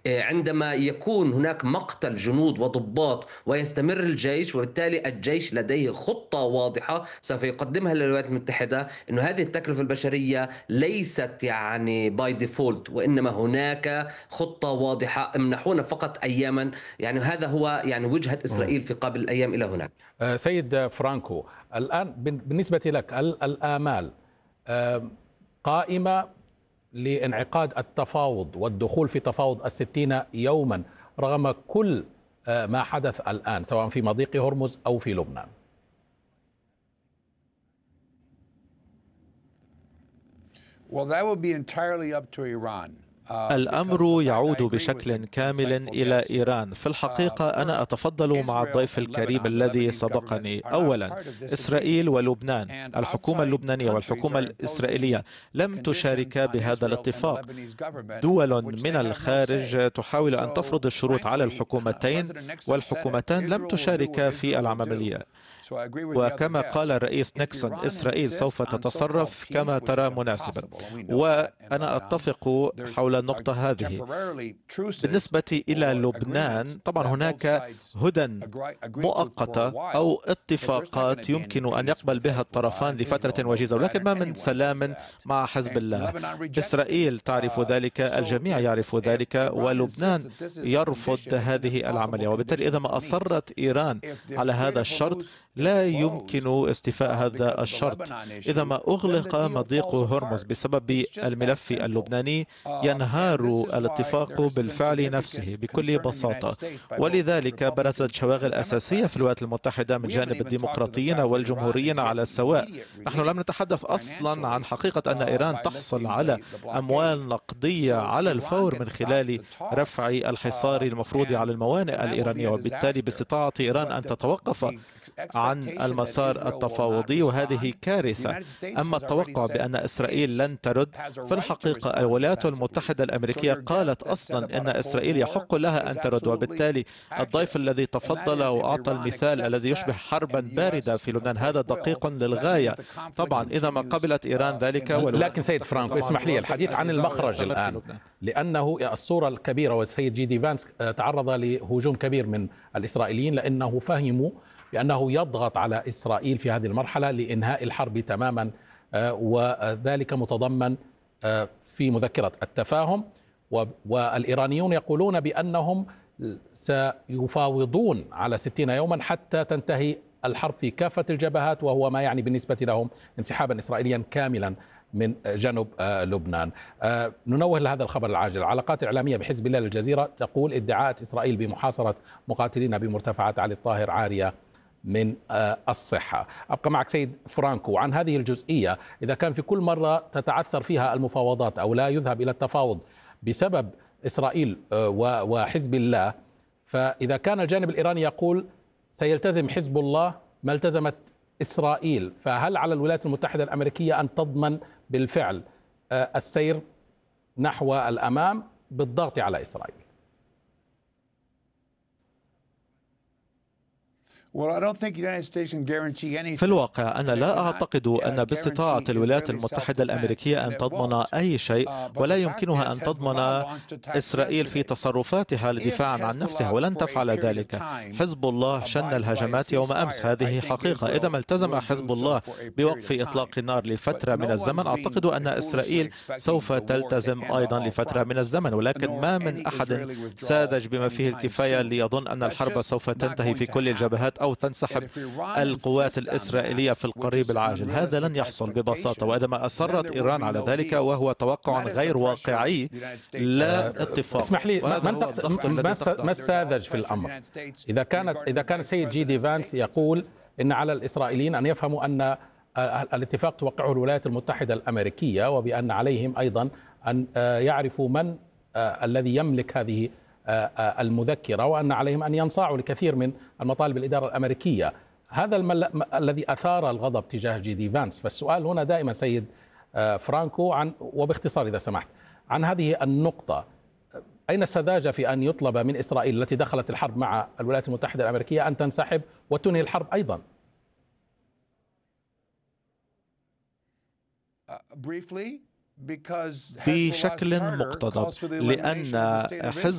عندما يكون هناك مقتل جنود وضباط ويستمر الجيش، وبالتالي الجيش لديه خطة واضحة سوف يقدمها للولايات المتحدة، أنه هذه التكلفة البشرية ليست يعني باي ديفولت، وإنما هناك خطة واضحة، امنحونا فقط أياما. يعني هذا هو يعني وجهة إسرائيل في قابل الأيام إلى هناك. سيد فرانكو، الآن بالنسبة لك الآمال قائمة لانعقاد التفاوض والدخول في تفاوض 60 يوما رغم كل ما حدث الآن سواء في مضيق هرمز أو في لبنان؟ Well, that would be entirely up to Iran. الأمر يعود بشكل كامل إلى إيران. في الحقيقة أنا أتفضل مع الضيف الكريم الذي سبقني. أولا، إسرائيل ولبنان، الحكومة اللبنانية والحكومة الإسرائيلية لم تشاركا بهذا الاتفاق. دول من الخارج تحاول أن تفرض الشروط على الحكومتين، والحكومتان لم تشاركا في العملية. وكما قال الرئيس نيكسون، إسرائيل سوف تتصرف كما ترى مناسبا، وأنا أتفق حول النقطة هذه. بالنسبة إلى لبنان، طبعا هناك هدن مؤقتة أو اتفاقات يمكن أن يقبل بها الطرفان لفترة وجيزة، ولكن ما من سلام مع حزب الله. إسرائيل تعرف ذلك، الجميع يعرف ذلك، ولبنان يرفض هذه العملية. وبالتالي إذا ما أصرت إيران على هذا الشرط لا يمكن استيفاء هذا الشرط. إذا ما أغلق مضيق هرمز بسبب الملف اللبناني ينهار الاتفاق بالفعل نفسه بكل بساطة. ولذلك برزت شواغل أساسية في الولايات المتحدة من جانب الديمقراطيين والجمهوريين على السواء. نحن لم نتحدث أصلا عن حقيقة أن إيران تحصل على أموال نقدية على الفور من خلال رفع الحصار المفروض على الموانئ الإيرانية، وبالتالي باستطاعة إيران أن تتوقف عن المسار التفاوضي، وهذه كارثة. أما التوقع بأن إسرائيل لن ترد، في الحقيقة الولايات المتحدة الأمريكية قالت أصلا أن إسرائيل يحق لها أن ترد. وبالتالي الضيف الذي تفضل وأعطى المثال الذي يشبه حربا باردة في لبنان هذا دقيق للغاية. طبعا إذا ما قبلت إيران ذلك لكن سيد فرانكو اسمح لي الحديث عن المخرج الآن، لأنه الصورة الكبيرة، والسيد جي دي فانس تعرض لهجوم كبير من الإسرائيليين لأنه فهموا بأنه يضغط على إسرائيل في هذه المرحلة لإنهاء الحرب تماما، وذلك متضمن في مذكرة التفاهم. والإيرانيون يقولون بأنهم سيفاوضون على 60 يوما حتى تنتهي الحرب في كافة الجبهات، وهو ما يعني بالنسبة لهم انسحابا إسرائيليا كاملا من جنوب لبنان. ننوه لهذا الخبر العاجل. العلاقات الإعلامية بحزب الله للجزيرة تقول ادعاءات إسرائيل بمحاصرة مقاتلين بمرتفعات علي الطاهر عارية من الصحة. أبقى معك سيد فرانكو عن هذه الجزئية. إذا كان في كل مرة تتعثر فيها المفاوضات أو لا يذهب إلى التفاوض بسبب إسرائيل وحزب الله، فإذا كان الجانب الإيراني يقول سيلتزم حزب الله ما التزمت إسرائيل، فهل على الولايات المتحدة الأمريكية أن تضمن بالفعل السير نحو الأمام بالضغط على إسرائيل؟ في الواقع أنا لا أعتقد أن باستطاعة الولايات المتحدة الأمريكية أن تضمن أي شيء، ولا يمكنها أن تضمن إسرائيل في تصرفاتها للدفاع عن نفسها، ولن تفعل ذلك. حزب الله شن الهجمات يوم أمس، هذه حقيقة. إذا ما التزم حزب الله بوقف إطلاق النار لفترة من الزمن، أعتقد أن إسرائيل سوف تلتزم أيضا لفترة من الزمن، ولكن ما من أحد ساذج بما فيه الكفاية ليظن أن الحرب سوف تنتهي في كل الجبهات أو تنسحب القوات الإسرائيلية في القريب العاجل. هذا لن يحصل ببساطة، وإذا ما أصرت إيران على ذلك وهو توقع غير واقعي لا اتفاق. اسمح لي، ما الساذج في الأمر؟ إذا كان السيد جي دي فانس يقول إن على الإسرائيليين أن يفهموا أن الاتفاق توقعه الولايات المتحدة الأمريكية، وبأن عليهم أيضا أن يعرفوا من الذي يملك هذه المذكرة، وأن عليهم أن ينصاعوا لكثير من المطالب الإدارة الأمريكية. هذا الذي أثار الغضب تجاه جي دي فانس. فالسؤال هنا دائما سيد فرانكو وباختصار إذا سمحت عن هذه النقطة، أين السذاجة في أن يطلب من إسرائيل التي دخلت الحرب مع الولايات المتحدة الأمريكية أن تنسحب وتنهي الحرب أيضا؟ بشكل مقتضب، لأن حزب